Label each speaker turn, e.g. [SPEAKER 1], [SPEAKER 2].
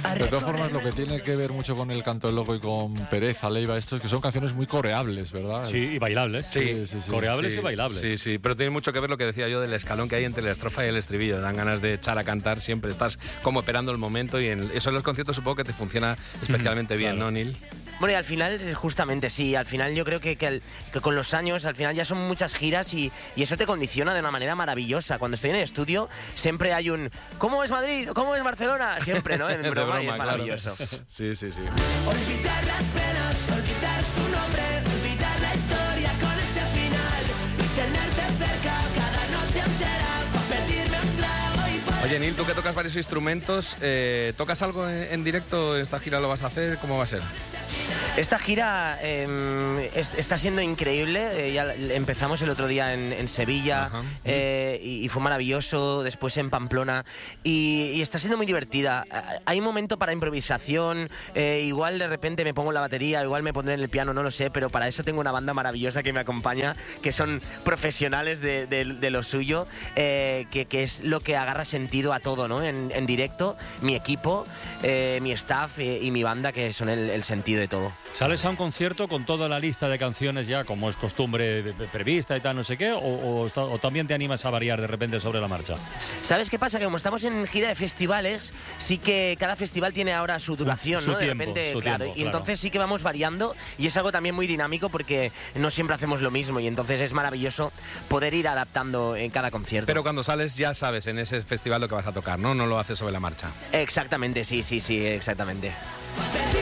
[SPEAKER 1] De todas formas, lo que tiene que ver mucho con el Canto del Loco y con Pereza, Leiva, esto es que son canciones muy coreables, ¿verdad?
[SPEAKER 2] Sí, y bailables.
[SPEAKER 1] Sí.
[SPEAKER 2] Coreables y bailables.
[SPEAKER 3] Sí, pero tiene mucho que ver lo que decía yo del escalón que hay entre la estrofa y el estribillo. Dan ganas de echar a cantar siempre. Estás como esperando el momento y eso en los conciertos supongo que te funciona especialmente bien,
[SPEAKER 2] claro.
[SPEAKER 3] ¿no, Neil?
[SPEAKER 4] Bueno, y al final, justamente, sí, al final yo creo que con los años, al final ya son muchas giras y eso te condiciona de una manera maravillosa. Cuando estoy en el estudio, siempre hay un ¿cómo es Madrid? ¿Cómo es Barcelona? Siempre, ¿no? En broma, y es maravilloso.
[SPEAKER 3] Claro. Sí.
[SPEAKER 5] Olvidar las penas, olvidar su nombre, olvidar la historia con ese final y tenerte cerca cada noche entera para pedirme un trago y poder...
[SPEAKER 3] Oye, Neil, tú que tocas varios instrumentos, ¿tocas algo en directo? ¿Esta gira lo vas a hacer? ¿Cómo va a ser?
[SPEAKER 4] Esta gira está siendo increíble. Ya empezamos el otro día en Sevilla. Y fue maravilloso. Después en Pamplona y está siendo muy divertida. Hay un momento para improvisación. Igual de repente me pongo la batería, igual me pondré en el piano, no lo sé, pero para eso tengo una banda maravillosa que me acompaña, que son profesionales de lo suyo, que es lo que agarra sentido a todo, ¿no? En directo, mi equipo, mi staff y mi banda, que son el sentido de todo.
[SPEAKER 2] ¿Sales a un concierto con toda la lista de canciones ya, como es costumbre prevista y tal, no sé qué? ¿O también te animas a variar de repente sobre la marcha?
[SPEAKER 4] ¿Sabes qué pasa? Que como estamos en gira de festivales, sí que cada festival tiene ahora su duración,
[SPEAKER 2] Su
[SPEAKER 4] ¿no?
[SPEAKER 2] tiempo,
[SPEAKER 4] de repente,
[SPEAKER 2] su
[SPEAKER 4] claro.
[SPEAKER 2] tiempo,
[SPEAKER 4] Y entonces sí que vamos variando y es algo también muy dinámico porque no siempre hacemos lo mismo y entonces es maravilloso poder ir adaptando en cada concierto.
[SPEAKER 3] Pero cuando sales ya sabes en ese festival lo que vas a tocar, ¿no? No lo haces sobre la marcha.
[SPEAKER 4] Exactamente, sí, exactamente.